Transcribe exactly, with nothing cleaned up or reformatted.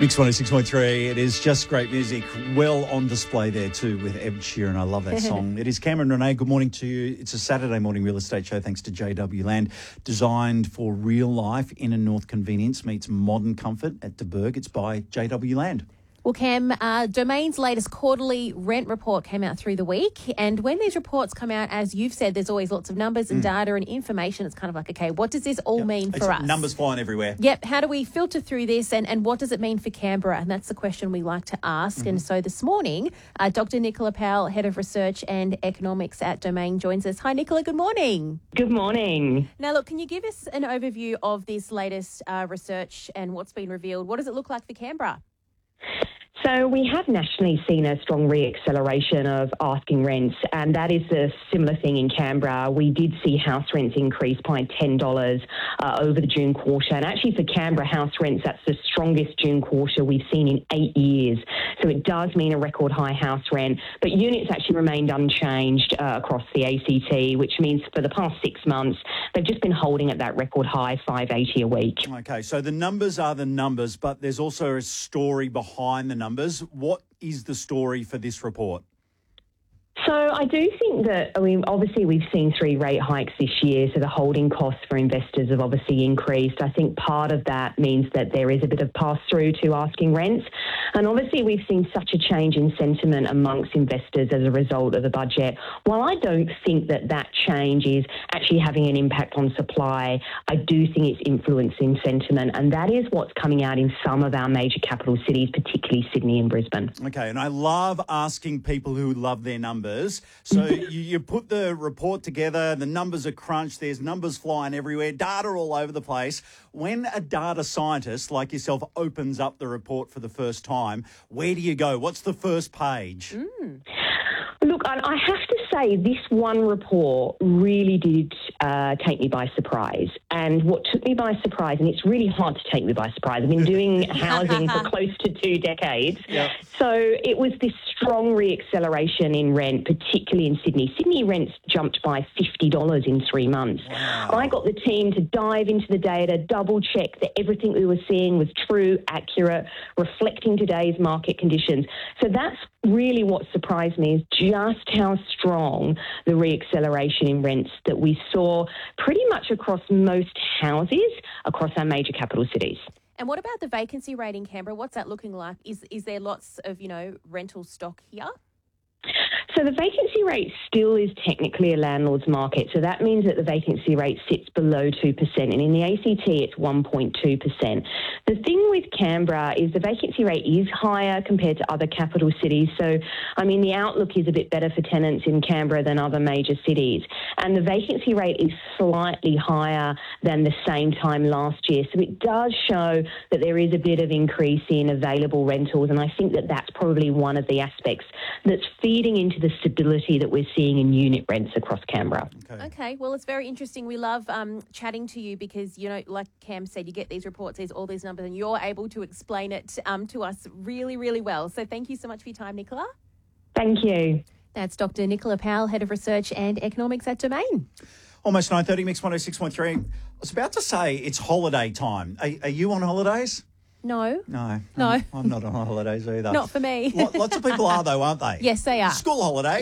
Mix one oh six point three, it is just great music. Well on display there too with Ed Sheeran. I love that song. It is Cameron Renee. Good morning to you. It's a Saturday morning real estate show thanks to J W Land. Designed for real life, inner north convenience meets modern comfort at De Burg. It's by J W Land. Well, Cam, uh, Domain's latest quarterly rent report came out through the week. And when these reports come out, as you've said, there's always lots of numbers and mm. data and information. It's kind of like, okay, what does this all yep. mean for it's us? Numbers flying everywhere. Yep. How do we filter through this and, and what does it mean for Canberra? And that's the question we like to ask. Mm-hmm. And so this morning, uh, Doctor Nicola Powell, Head of Research and Economics at Domain, joins us. Hi, Nicola. Good morning. Good morning. Now, look, can you give us an overview of this latest uh, research and what's been revealed? What does it look like for Canberra? So we have nationally seen a strong re-acceleration of asking rents, and that is a similar thing in Canberra. We did see house rents increase by ten dollars uh, over the June quarter, and actually for Canberra house rents, that's the strongest June quarter we've seen in eight years. So it does mean a record high house rent, but units actually remained unchanged uh, across the A C T, which means for the past six months, they've just been holding at that record high five eighty a week. Okay, so the numbers are the numbers, but there's also a story behind the numbers. What is the story for this report? So I do think that, I mean, obviously we've seen three rate hikes this year, so the holding costs for investors have obviously increased. I think part of that means that there is a bit of pass-through to asking rents. And obviously we've seen such a change in sentiment amongst investors as a result of the budget. While I don't think that that change is actually having an impact on supply, I do think it's influencing sentiment, and that is what's coming out in some of our major capital cities, particularly Sydney and Brisbane. Okay, and I love asking people who love their numbers. So you, you put the report together, the numbers are crunched, there's numbers flying everywhere, data all over the place. When a data scientist like yourself opens up the report for the first time, where do you go? What's the first page? Mm. Look, I have to say this one report really did uh, take me by surprise. And what took me by surprise, and it's really hard to take me by surprise, I've been doing housing for close to two decades. Yep. So it was this strong re-acceleration in rent, particularly in Sydney. Sydney rents jumped by fifty dollars in three months. Wow. I got the team to dive into the data, double-check that everything we were seeing was true, accurate, reflecting today's market conditions. So that's really what surprised me, is just how strong the re-acceleration in rents that we saw pretty much across most houses across our major capital cities. And what about the vacancy rate in Canberra? What's that looking like? Is is there lots of, you know, rental stock here? So the vacancy rate still is technically a landlord's market. So that means that the vacancy rate sits below two percent. And in the A C T, it's one point two percent. The thing with Canberra is the vacancy rate is higher compared to other capital cities. So, I mean, the outlook is a bit better for tenants in Canberra than other major cities. And the vacancy rate is slightly higher than the same time last year. So it does show that there is a bit of increase in available rentals. And I think that that's probably one of the aspects that's feeding into the stability that we're seeing in unit rents across Canberra. Okay, okay. Well, it's very interesting. We love um, chatting to you because, you know, like Cam said, you get these reports, there's all these numbers, and you're able to explain it um, to us really, really well. So thank you so much for your time, Nicola. Thank you. That's Doctor Nicola Powell, Head of Research and Economics at Domain. Almost nine thirty, Mix one oh six point three. I was about to say it's holiday time. Are, are you on holidays? No. No. No. I'm, I'm not on holidays either. Not for me. Lots of people are, though, aren't they? Yes, they are. School holidays.